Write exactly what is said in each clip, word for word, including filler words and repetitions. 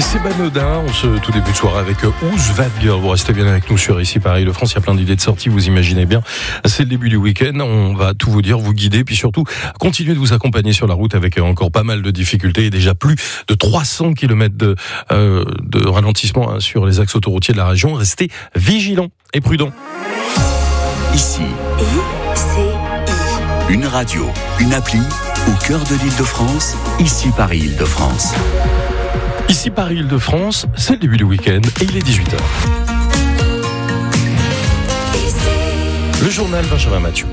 C'est Banodin, on se tout début de soirée avec Who's That Girl. Vous restez bien avec nous sur Ici Paris Le France, il y a plein d'idées de sortie, vous imaginez bien. C'est le début du week-end, on va tout vous dire, vous guider, puis surtout continuer de vous accompagner sur la route avec encore pas mal de difficultés et déjà plus de trois cents kilomètres de, euh, de ralentissement hein, sur les axes autoroutiers de la région. Restez vigilants et prudents. Ici, I C I. Une radio, une appli au cœur de l'Île-de-France. Ici Paris Île-de-France. Ici Paris Île-de-France, c'est le début du week-end et il est dix-huit heures. Le journal Benjamin Mathieu.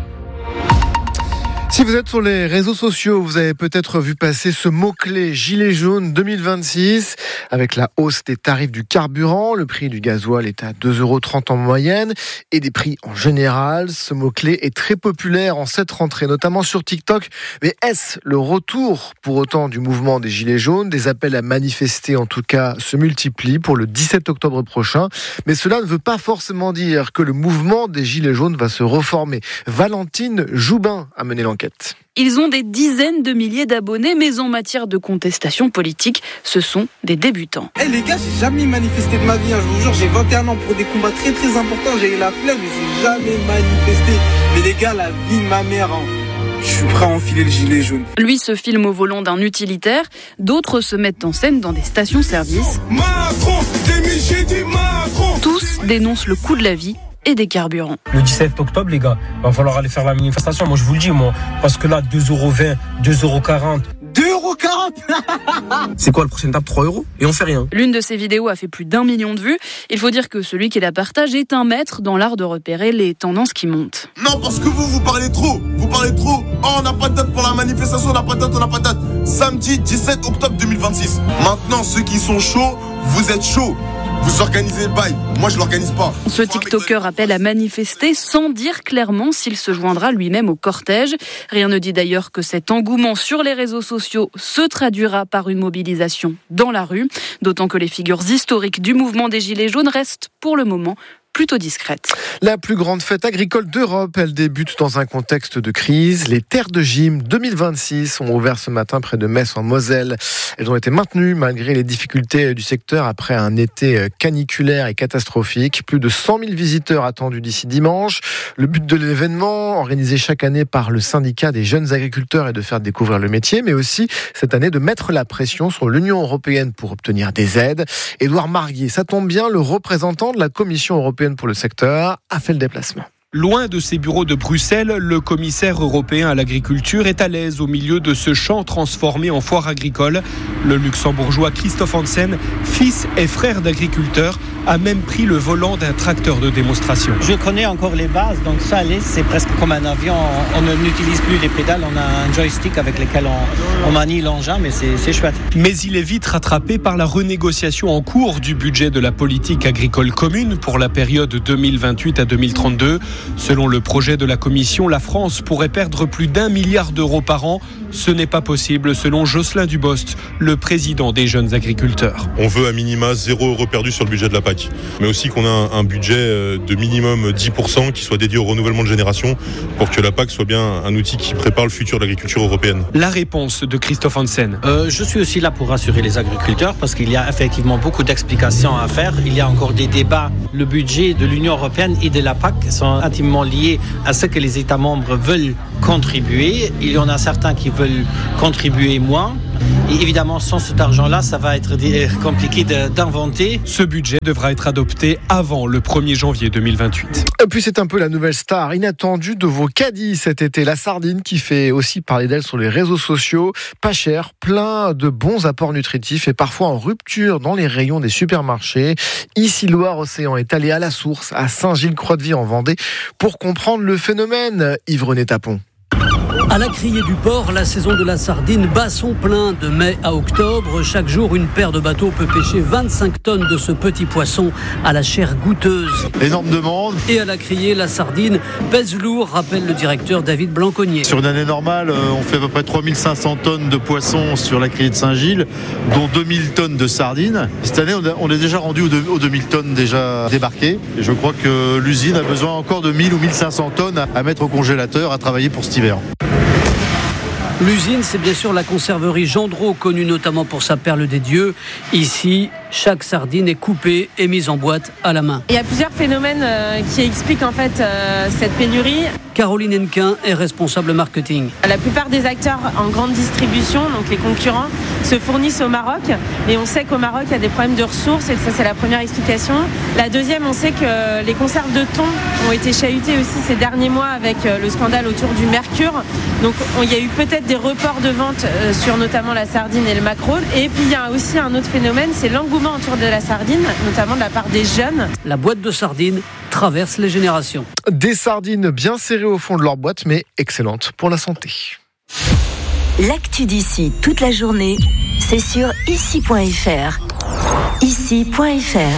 Si vous êtes sur les réseaux sociaux, vous avez peut-être vu passer ce mot-clé Gilets jaunes deux mille vingt-six. Avec la hausse des tarifs du carburant, le prix du gasoil est à deux euros trente en moyenne et des prix en général. Ce mot-clé est très populaire en cette rentrée, notamment sur TikTok. Mais est-ce le retour pour autant du mouvement des Gilets jaunes ? Des appels à manifester en tout cas se multiplient pour le dix-sept octobre prochain. Mais cela ne veut pas forcément dire que le mouvement des Gilets jaunes va se reformer. Valentine Joubin a mené l'enquête. Ils ont des dizaines de milliers d'abonnés, mais en matière de contestation politique, ce sont des débutants. Eh hey les gars, j'ai jamais manifesté de ma vie, hein, je vous jure, j'ai vingt et un ans pour des combats très très importants, j'ai eu la flemme, mais j'ai jamais manifesté. Mais les gars, la vie de ma mère, hein. Je suis prêt à enfiler le gilet jaune. Lui se filme au volant d'un utilitaire, d'autres se mettent en scène dans des stations-service. Macron, j'ai dit Macron. Tous dénoncent le coût de la vie et des carburants. Le dix-sept octobre, les gars, va falloir aller faire la manifestation. Moi, je vous le dis, moi, parce que là, deux euros vingt, deux euros quarante. deux euros quarante. C'est quoi le prochain étape? trois euros et on fait rien. L'une de ces vidéos a fait plus d'un million de vues. Il faut dire que celui qui la partage est un maître dans l'art de repérer les tendances qui montent. Non, parce que vous, vous parlez trop. Vous parlez trop. Oh, on n'a pas de date pour la manifestation, on n'a pas de date, on n'a pas de date. Samedi dix-sept octobre deux mille vingt-six. Maintenant, ceux qui sont chauds, vous êtes chauds. Vous organisez le bail, moi je l'organise pas. Ce TikToker appelle à manifester sans dire clairement s'il se joindra lui-même au cortège. Rien ne dit d'ailleurs que cet engouement sur les réseaux sociaux se traduira par une mobilisation dans la rue. D'autant que les figures historiques du mouvement des Gilets jaunes restent pour le moment plutôt discrète. La plus grande fête agricole d'Europe, elle débute dans un contexte de crise. Les terres de gym deux mille vingt-six ont ouvert ce matin près de Metz en Moselle. Elles ont été maintenues malgré les difficultés du secteur après un été caniculaire et catastrophique. Plus de cent mille visiteurs attendus d'ici dimanche. Le but de l'événement, organisé chaque année par le syndicat des jeunes agriculteurs, est de faire découvrir le métier, mais aussi cette année de mettre la pression sur l'Union européenne pour obtenir des aides. Édouard Marguier, ça tombe bien, le représentant de la Commission européenne pour le secteur a fait le déplacement. Loin de ses bureaux de Bruxelles, le commissaire européen à l'agriculture est à l'aise au milieu de ce champ transformé en foire agricole. Le luxembourgeois Christophe Hansen, fils et frère d'agriculteur, a même pris le volant d'un tracteur de démonstration. Je connais encore les bases, donc ça allait, c'est presque comme un avion. On n'utilise plus les pédales, on a un joystick avec lequel on, on manie l'engin, mais c'est, c'est chouette. Mais il est vite rattrapé par la renégociation en cours du budget de la politique agricole commune pour la période deux mille vingt-huit à deux mille trente-deux. Selon le projet de la Commission, la France pourrait perdre plus d'un milliard d'euros par an. Ce n'est pas possible, selon Jocelyn Dubost, le président des jeunes agriculteurs. On veut à minima zéro euro perdu sur le budget de la P A C, mais aussi qu'on a un, un budget de minimum dix pour cent qui soit dédié au renouvellement de génération pour que la P A C soit bien un outil qui prépare le futur de l'agriculture européenne. La réponse de Christophe Hansen. Euh, je suis aussi là pour rassurer les agriculteurs parce qu'il y a effectivement beaucoup d'explications à faire. Il y a encore des débats. Le budget de l'Union européenne et de la P A C sont intimement liés à ce que les États membres veulent contribuer. Il y en a certains qui veulent contribuer moins. Et évidemment, sans cet argent-là, ça va être compliqué de, d'inventer. Ce budget devra être adopté avant le premier janvier deux mille vingt-huit. Et puis c'est un peu la nouvelle star inattendue de vos caddies cet été, la sardine, qui fait aussi parler d'elle sur les réseaux sociaux. Pas cher, plein de bons apports nutritifs et parfois en rupture dans les rayons des supermarchés. Ici, Loire-Océan est allé à la source, à Saint-Gilles-Croix-de-Vie en Vendée, pour comprendre le phénomène. Yves-René Tapon. À la criée du port, la saison de la sardine bat son plein de mai à octobre. Chaque jour, une paire de bateaux peut pêcher vingt-cinq tonnes de ce petit poisson à la chair goûteuse. Énorme demande. Et à la criée, la sardine pèse lourd, rappelle le directeur David Blanconnier. Sur une année normale, on fait à peu près trois mille cinq cents tonnes de poissons sur la criée de Saint-Gilles, dont deux mille tonnes de sardines. Cette année, on est déjà rendu aux deux mille tonnes déjà débarquées. Et je crois que l'usine a besoin encore de mille ou mille cinq cents tonnes à mettre au congélateur, à travailler pour cet hiver. L'usine, c'est bien sûr la conserverie Gendreau, connue notamment pour sa perle des dieux. Ici, chaque sardine est coupée et mise en boîte à la main. Il y a plusieurs phénomènes euh, qui expliquent en fait euh, cette pénurie. Caroline Henquin est responsable marketing. La plupart des acteurs en grande distribution, donc les concurrents, se fournissent au Maroc. Et on sait qu'au Maroc, il y a des problèmes de ressources et ça, c'est la première explication. La deuxième, on sait que les conserves de thon ont été chahutées aussi ces derniers mois avec le scandale autour du mercure. Donc il y a eu peut-être des reports de vente sur notamment la sardine et le maquereau. Et puis il y a aussi un autre phénomène, c'est l'engouement autour de la sardine, notamment de la part des jeunes. La boîte de sardines traverse les générations. Des sardines bien serrées au fond de leur boîte, mais excellentes pour la santé. L'actu d'ici toute la journée, c'est sur ici point f r. ici point f r.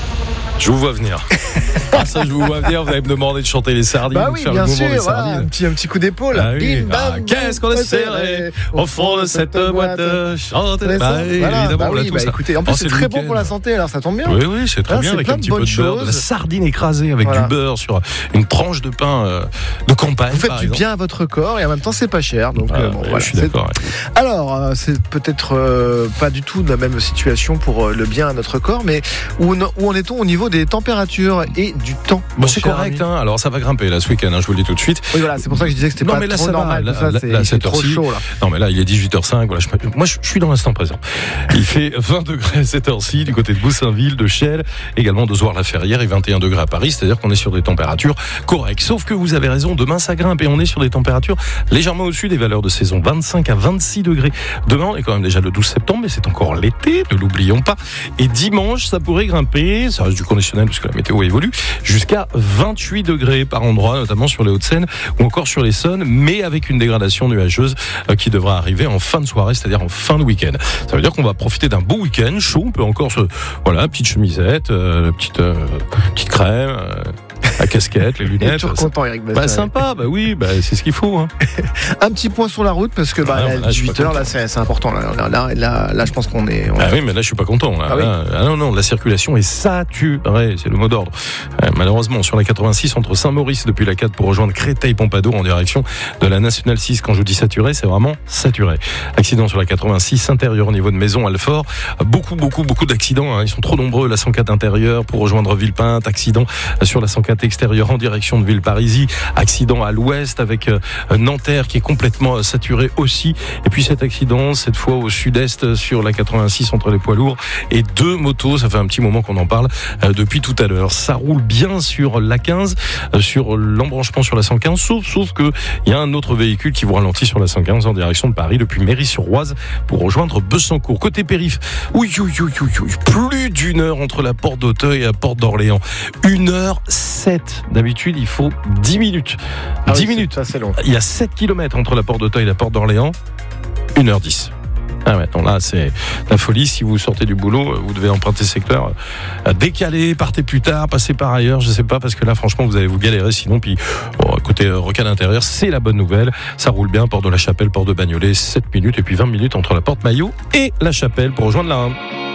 Je vous vois venir. Ah, ça, je vous vois venir. Vous allez me demander de chanter les sardines. Bah oui, faire bien le sûr. des Voilà, sardines. un petit, un petit coup d'épaule. Ah oui. Bim, bam, Ah, qu'est-ce qu'on est serré au fond de cette boîte. Chantez. Bah, voilà. évidemment, Bah on l'a oui, tous. bah, écoutez, en plus, Oh, c'est le très bon week-end. pour la santé, alors ça tombe bien. Oui, oui, c'est très Là, bien c'est avec plein un de petit peu bonnes de beurre, de la choses. sardine écrasée avec Voilà. du beurre sur une tranche de pain euh, de campagne. Vous faites par du exemple. bien à votre corps et en même temps, c'est pas cher. Donc, Ah, euh, bon, ouais, voilà, je suis c'est- d'accord. Alors, euh, c'est peut-être euh, pas du tout la même situation pour euh, le bien à notre corps, mais où, en- où en est-on au niveau des températures et du temps? Bon, mon c'est cher correct, ami hein. Alors ça va grimper là ce week-end, hein, je vous le dis tout de suite. Oui, voilà, c'est pour ça que je disais que c'était Non, pas mais là, trop ça va. normal. Là, tout ça, là, c'est là, il fait cette trop heure-ci. chaud là. Non, mais là, il est dix-huit heures cinq. Voilà, je, moi, je, je suis dans l'instant présent. Il fait vingt degrés à cette heure-ci du côté de Boussainville, de Chelles, également de Zoire-la-Ferrière et vingt et un degrés à Paris. C'est-à-dire qu'on est sur des températures correctes. Sauf que vous avez raison, demain ça grimpe et on est sur des températures légèrement au-dessus des valeurs de saison. vingt-cinq à vingt-six degrés. Demain, on est quand même déjà le douze septembre, mais c'est encore l'été, ne l'oublions pas. Et dimanche, ça pourrait grimper, ça reste du conditionnel puisque la météo évolue, jusqu'à vingt-huit degrés par endroit, notamment sur les Hauts-de-Seine ou encore sur l'Essonne, mais avec une dégradation nuageuse euh, qui devra arriver en fin de soirée, c'est-à-dire en fin de week-end. Ça veut dire qu'on va profiter d'un beau week-end chaud. On peut encore se, voilà, petite chemisette, euh, petite euh, petite crème, euh, la casquette, les Il est lunettes. toujours Ça- content, Eric Bah, Bastien. sympa, bah oui, bah, c'est ce qu'il faut. Hein. Un petit point sur la route parce que bah, Ah, à là, je suis pas dix-huit heures, là, content. c'est c'est important. Là, là, là, là, là, je pense qu'on est. on- Ah oui, mais là, je suis pas content. Là. Ah oui. Là, ah non, non, la circulation est saturée, c'est le mot d'ordre. Euh, malheureusement, sur la quatre-vingt-six, entre Saint-Maurice depuis la quatre pour rejoindre Créteil-Pompadour en direction de la Nationale six, quand je dis saturé, c'est vraiment saturé. Accident sur la quatre-vingt-six, intérieur au niveau de Maison, Alfort. Beaucoup, beaucoup, beaucoup d'accidents. Hein. Ils sont trop nombreux. La cent quatre intérieure pour rejoindre Villepinte. Accident sur la cent quatre extérieure en direction de Villeparisis. Accident à l'ouest avec euh, Nanterre qui est complètement euh, saturé aussi. Et puis cet accident, cette fois au sud-est sur la quatre-vingt-six entre les poids lourds et deux motos. Ça fait un petit moment qu'on en parle euh, depuis tout à l'heure. Ça roule bien sur l'A quinze, euh, sur l'embranchement sur la cent quinze, sauf, sauf que il y a un autre véhicule qui vous ralentit sur la cent quinze en direction de Paris depuis Méry-sur-Oise pour rejoindre Besancourt. Côté périph', oui, oui, oui, oui, oui, plus d'une heure entre la porte d'Auteuil et la porte d'Orléans. Une heure sept. D'habitude, il faut dix minutes. Ah oui, dix c'est- minutes. Ça, c'est long. Il y a sept kilomètres entre la porte d'Auteuil et la porte d'Orléans. une heure dix. Ah ouais, non, là, c'est la folie. Si vous sortez du boulot, vous devez emprunter secteur euh, décalé, partez plus tard, passez par ailleurs, je sais pas, parce que là, franchement, vous allez vous galérer. Sinon, puis, bon, côté euh, rocade intérieure, c'est la bonne nouvelle. Ça roule bien, porte de la Chapelle, porte de Bagnolet, sept minutes et puis vingt minutes entre la porte Maillot et la Chapelle pour rejoindre la.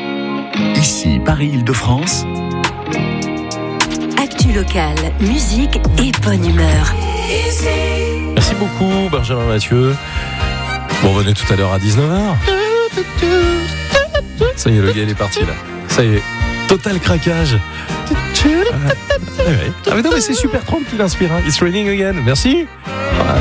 Ici, Paris-Île-de-France. Actu locale, musique et bonne humeur. Merci beaucoup, Benjamin Mathieu. Bon, venez tout à l'heure à dix-neuf heures. Ça y est, le gars, il est parti là. Ça y est, total craquage. Ah, ouais. Ah mais non, mais c'est super tranquille, inspirant. It's raining again. Merci.